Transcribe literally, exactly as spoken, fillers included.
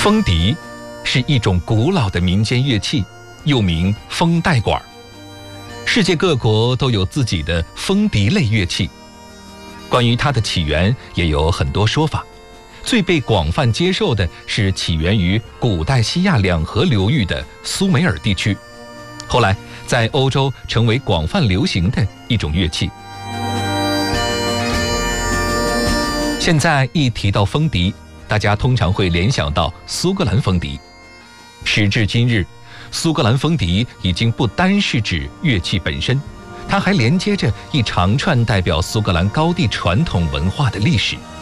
风笛是一种古老的民间乐器，又名风带管。世界各国都有自己的风笛类乐器，关于它的起源也有很多说法。最被广泛接受的是起源于古代西亚两河流域的苏美尔地区，后来在欧洲成为广泛流行的一种乐器。现在一提到风笛，大家通常会联想到苏格兰风笛。时至今日，苏格兰风笛已经不单是指乐器本身，它还连接着一长串代表苏格兰高地传统文化的历史。